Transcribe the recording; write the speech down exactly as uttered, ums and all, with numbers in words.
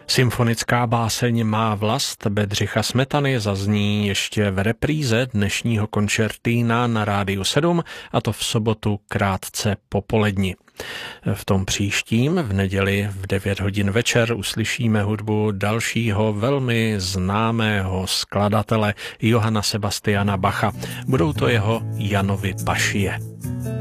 Symfonická báseň Má vlast Bedřicha Smetany zazní ještě v repríze dnešního koncertína na Rádiu sedm, a to v sobotu krátce po poledni. V tom příštím, v neděli v devět hodin večer, uslyšíme hudbu dalšího velmi známého skladatele Johanna Sebastiana Bacha. Budou to jeho Janovy pašie.